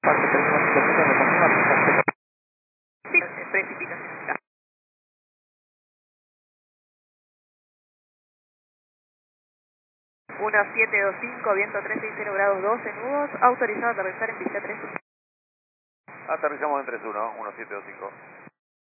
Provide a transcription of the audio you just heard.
Sí, precipitación. 1725, viento 360 grados 12 nudos, autorizado a aterrizar en pista 3. Aterrizamos en 31, 1725.